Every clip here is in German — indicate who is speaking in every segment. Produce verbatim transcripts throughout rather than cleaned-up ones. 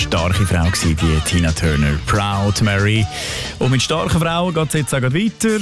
Speaker 1: Starke Frau war die Tina Turner. Proud Mary. Und mit starken Frauen geht es jetzt auch weiter.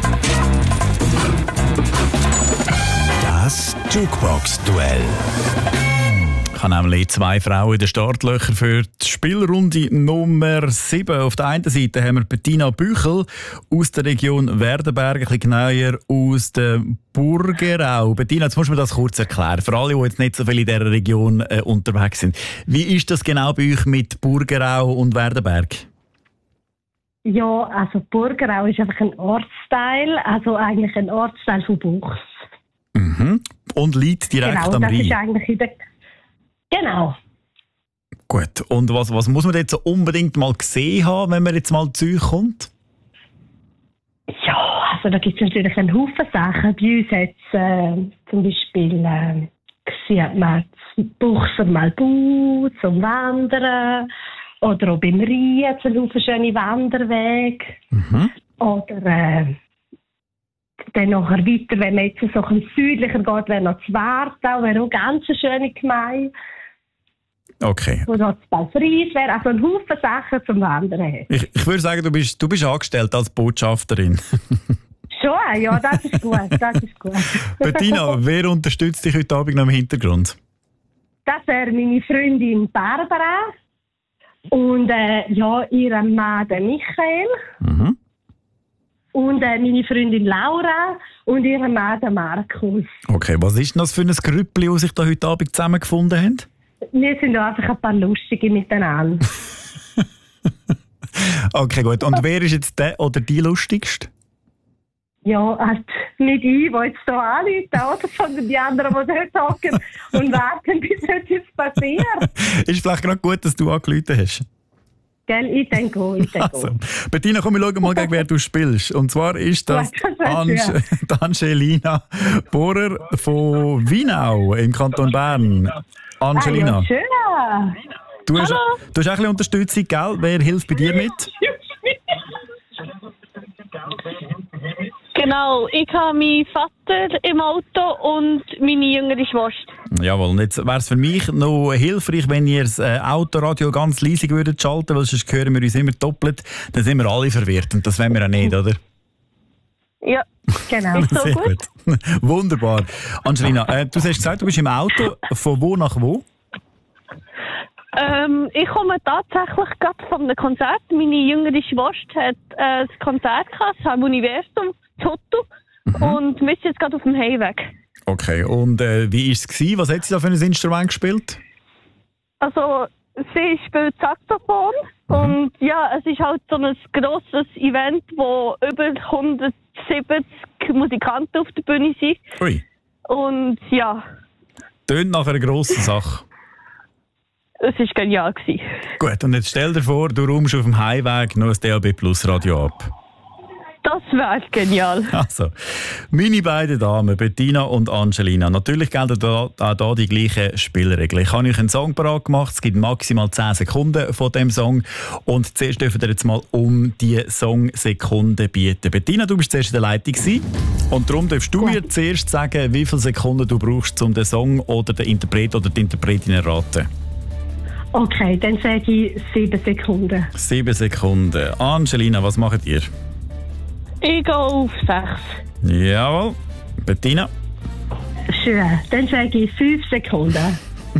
Speaker 2: Das Jukebox-Duell.
Speaker 1: Ich habe nämlich zwei Frauen in den Startlöchern für die Spielrunde Nummer sieben. Auf der einen Seite haben wir Bettina Büchel aus der Region Werdenberg, ein bisschen genauer aus der Burgerau. Bettina, jetzt musst du mir das kurz erklären, für alle, die jetzt nicht so viel in dieser Region äh, unterwegs sind. Wie ist das genau bei euch mit Burgerau und Werdenberg?
Speaker 3: Ja, also Burgerau ist einfach ein Ortsteil, also eigentlich ein Ortsteil von Buchs.
Speaker 1: Mhm. Und liegt direkt
Speaker 3: genau,
Speaker 1: am
Speaker 3: das
Speaker 1: Rhein?
Speaker 3: Ist eigentlich in der Genau.
Speaker 1: Gut, und was, was muss man jetzt so unbedingt mal gesehen haben, wenn man jetzt mal zu euch kommt?
Speaker 3: Ja, also da gibt es natürlich einen Haufen Sachen. Bei uns hat es äh, zum Beispiel äh, sieht man das Buchser Malbu zum Wandern oder auch beim Rhein hat es einen Haufen schöne Wanderwege.
Speaker 1: Mhm.
Speaker 3: Oder äh, dann nachher weiter, wenn man jetzt so ein bisschen südlicher geht, wäre noch das Wartau, wäre auch ganz eine schöne Gemeinde.
Speaker 1: Okay.
Speaker 3: Wo noch das Balfries wäre, also ein Haufen Sachen zum Wandern hat.
Speaker 1: Ich, ich würde sagen, du bist, du bist angestellt als Botschafterin.
Speaker 3: Schon, ja, das ist gut, das ist gut.
Speaker 1: Bettina, wer unterstützt dich heute Abend noch im Hintergrund?
Speaker 3: Das wäre meine Freundin Barbara und äh, ja, ihr Mann der Michael.
Speaker 1: Mhm.
Speaker 3: Und äh, meine Freundin Laura und ihr Mann der Markus.
Speaker 1: Okay, was ist denn das für ein Grüppli, das sich da heute Abend zusammengefunden haben?
Speaker 3: Wir sind einfach ein paar Lustige miteinander.
Speaker 1: Okay, gut. Und wer ist jetzt der oder die lustigste?
Speaker 3: Ja, halt nicht ich, die jetzt hier anrufen, oder? Sondern die anderen, die dort hocken und warten, bis etwas passiert.
Speaker 1: Ist vielleicht gerade gut, dass du angerufen hast.
Speaker 3: Gell, ich denke auch, ich denke
Speaker 1: Also,
Speaker 3: auch.
Speaker 1: Bettina, komm, wir schauen mal, gegen wer du spielst. Und zwar ist das
Speaker 3: Gut, das
Speaker 1: Ange
Speaker 3: wär's,
Speaker 1: die Angelina Bohrer von Wienau im Kanton Bern. Angelina,
Speaker 3: Ah, ja, schön.
Speaker 1: du, hast,
Speaker 3: Hallo.
Speaker 1: du hast auch ein bisschen Unterstützung, gell? Wer hilft bei dir mit?
Speaker 4: Genau, ich habe meinen Vater im Auto und meine jüngere Schwester.
Speaker 1: Jawohl, und jetzt wäre es für mich noch hilfreich, wenn ihr das äh, Autoradio ganz leise würdet schalten, weil sonst hören wir uns immer doppelt. Dann sind wir alle verwirrt und das wollen wir auch nicht, oder?
Speaker 4: Ja,
Speaker 3: Genau.
Speaker 4: ist so
Speaker 1: Sehr
Speaker 4: gut.
Speaker 1: gut. Wunderbar. Angelina, äh, du hast gesagt, du bist im Auto. Von wo nach wo?
Speaker 4: Ähm, ich komme tatsächlich gerade von einem Konzert. Meine jüngere Schwester hat äh, das Konzert gehabt, das Universum, Zotto.
Speaker 1: Mhm.
Speaker 4: Und wir sind jetzt gerade auf dem Heimweg.
Speaker 1: Okay, und äh, wie war es gewesen? Was hat sie da für ein Instrument gespielt?
Speaker 4: Also, sie spielt Saxophon.
Speaker 1: Mhm.
Speaker 4: Und ja, es ist halt so ein grosses Event, wo über hundertsiebzig Musikanten auf der Bühne sind.
Speaker 1: Ui,
Speaker 4: Und ja,
Speaker 1: tönt nach einer grossen Sache.
Speaker 4: es war genial gewesen.
Speaker 1: Gut, und jetzt stell dir vor, du räumst auf dem Heimweg noch ein D A B Plus Radio ab.
Speaker 4: Das wäre genial.
Speaker 1: Also, meine beiden Damen, Bettina und Angelina, natürlich gelten da, auch da die gleichen Spielregeln. Ich habe euch einen Song parat gemacht, es gibt maximal zehn Sekunden von dem Song und zuerst dürfen wir jetzt mal um die Songsekunden bieten. Bettina, du bist zuerst in der Leitung gewesen, und darum darfst du mir zuerst sagen, wie viele Sekunden du brauchst, um den Song oder den Interpret oder die Interpretin zu erraten.
Speaker 3: Okay, dann sage ich sieben Sekunden.
Speaker 1: Sieben Sekunden. Angelina, was macht ihr?
Speaker 4: Ich gehe auf sechs.
Speaker 1: Jawohl. Bettina?
Speaker 3: Schön. Dann sage ich fünf Sekunden.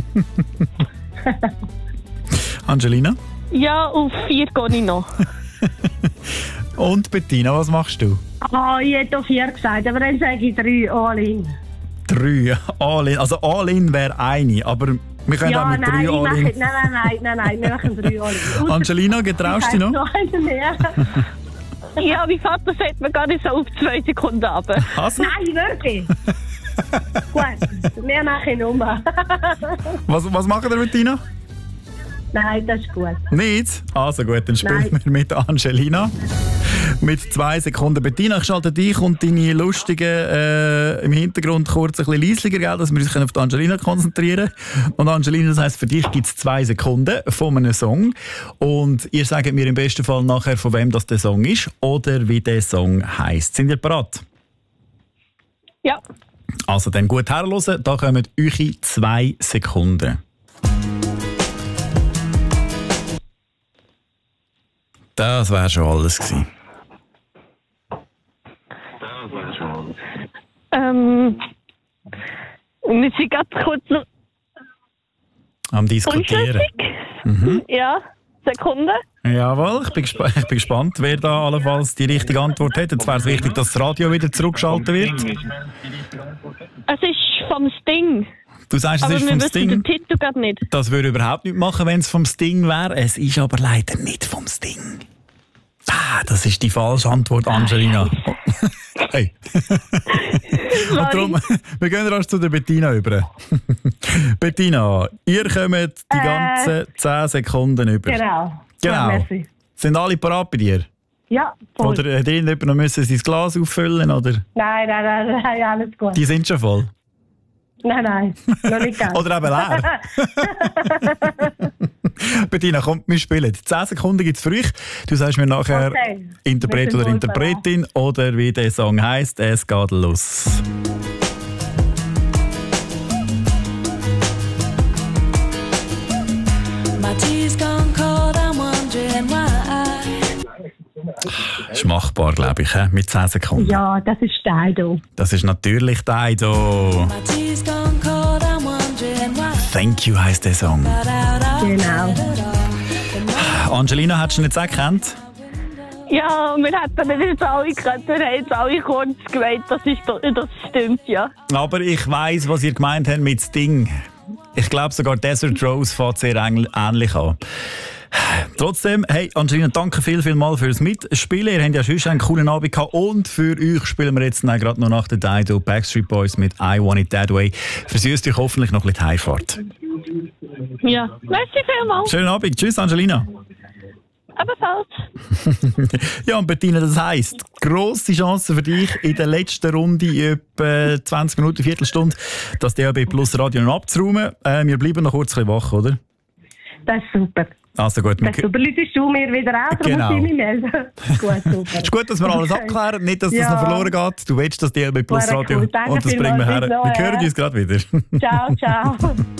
Speaker 1: Angelina?
Speaker 4: Ja, auf vier gehe ich noch.
Speaker 1: Und Bettina, was machst du?
Speaker 3: Ah, ich hätte auf vier gesagt, aber dann sage ich drei all in.
Speaker 1: Drei. All-in. Also All-in wäre eine, aber wir können auch
Speaker 3: Ja,
Speaker 1: mit
Speaker 3: nein,
Speaker 1: drei
Speaker 3: ich mache,
Speaker 1: All-in.
Speaker 3: nein, nein, nein, nein, nein, wir machen drei all in.
Speaker 1: Angelina, getraust du dich noch?
Speaker 3: noch einen mehr.
Speaker 4: Ja, mein Vater sagt mir gar nicht so auf zwei Sekunden runter.
Speaker 1: Also,
Speaker 3: Nein, wirklich. Gut, wir machen Nummer.
Speaker 1: was, was machen wir, Bettina?
Speaker 3: Nein, das ist gut.
Speaker 1: Nicht? Also gut, dann spielen
Speaker 3: Nein.
Speaker 1: wir mit Angelina. Mit zwei Sekunden. Bettina, ich schalte dich und deine Lustigen äh, im Hintergrund kurz ein bisschen leislicher, gell, dass wir uns auf die Angelina konzentrieren können. Und Angelina, das heisst, für dich gibt es zwei Sekunden von einem Song. Und ihr sagt mir im besten Fall nachher, von wem das der Song ist oder wie der Song heisst. Sind ihr bereit?
Speaker 4: Ja.
Speaker 1: Also dann gut herhören, da kommen eure zwei Sekunden. Das wäre schon alles gewesen.
Speaker 4: Ähm, wir sind ganz kurz noch
Speaker 1: Am Diskutieren.
Speaker 4: Mhm. Ja, Sekunde.
Speaker 1: Jawohl, ich bin, gesp ich bin gespannt, wer da allenfalls die richtige Antwort hat. Jetzt wäre es wichtig, dass das Radio wieder zurückgeschaltet wird.
Speaker 4: Es ist vom Sting.
Speaker 1: Du sagst, es
Speaker 4: aber
Speaker 1: ist
Speaker 4: wir
Speaker 1: vom
Speaker 4: wissen
Speaker 1: Sting.
Speaker 4: den Titel gerade nicht.
Speaker 1: Das würde überhaupt nicht machen, wenn es vom Sting wäre. Es ist aber leider nicht vom Sting. Ah, das ist die falsche Antwort, Angelina. Oh. Hey. Und darum, wir gehen rasch zu der Bettina über. Bettina, ihr kommt die
Speaker 3: Äh.
Speaker 1: ganzen zehn Sekunden über.
Speaker 3: Genau.
Speaker 1: Genau.
Speaker 3: Ja, merci.
Speaker 1: Sind alle parat bei dir?
Speaker 3: Ja, voll.
Speaker 1: Oder hat irgendjemand noch müssen sein Glas auffüllen? Oder?
Speaker 3: Nein, nein, nein, nein, alles gut.
Speaker 1: Die sind schon voll.
Speaker 3: Nein, nein, noch nicht ganz.
Speaker 1: Oder eben leer. Bettina, komm, wir spielen. zehn Sekunden gibt es für euch. Du sagst mir nachher
Speaker 3: Okay.
Speaker 1: Interpret
Speaker 3: Wir
Speaker 1: oder
Speaker 3: sind
Speaker 1: Interpretin oder wie der Song heisst. Es geht los.
Speaker 5: My tea's gone cold, I'm wondering why.
Speaker 1: Ist machbar, glaube ich, he? Mit zehn Sekunden.
Speaker 3: Ja, das ist Dido.
Speaker 1: Das ist natürlich Dido.
Speaker 5: My tea's gone cold, I'm wondering why.
Speaker 1: Thank you heisst der Song.
Speaker 5: Got out of
Speaker 3: Genau.
Speaker 1: Angelina, hättest du ihn jetzt auch gekannt?
Speaker 4: Ja, wir hätten nicht jetzt alle gekannt. Wir haben jetzt alle kurz gemeint, das, ist, das stimmt, ja.
Speaker 1: Aber ich weiss, was ihr gemeint habt mit Sting. Ich glaube, sogar Desert Rose fängt sehr ähnlich an. Trotzdem, hey Angelina, danke viel, viel mal fürs Mitspielen. Ihr habt ja schon einen coolen Abend gehabt. Und für euch spielen wir jetzt gerade noch nach der Dido Backstreet Boys mit I Want It That Way. Versüßt euch hoffentlich noch ein bisschen die Heimfahrt.
Speaker 4: Ja, merci vielmals.
Speaker 1: Schönen Abend. Tschüss, Angelina.
Speaker 4: Ebenfalls.
Speaker 1: Ja, und Bettina, das heisst, grosse Chance für dich in der letzten Runde, etwa zwanzig Minuten, Viertelstunde, das D A B Plus Radio noch abzuräumen. Äh, wir bleiben noch kurz ein bisschen wach, oder?
Speaker 3: Das ist super.
Speaker 1: Also gut.
Speaker 3: Das ist super. Läutest du mir wieder an, darum
Speaker 1: Genau.
Speaker 3: muss ich mich melden. Gut, super.
Speaker 1: Es ist gut, dass wir alles abklären, nicht, dass das
Speaker 3: Ja.
Speaker 1: noch verloren geht. Du willst das D A B Plus
Speaker 3: Sehr
Speaker 1: Radio
Speaker 3: cool. Danke
Speaker 1: und das bringen wir
Speaker 3: vielmals.
Speaker 1: her.
Speaker 3: Bis
Speaker 1: Wir hören
Speaker 3: nachher.
Speaker 1: uns gerade wieder.
Speaker 3: Ciao, ciao.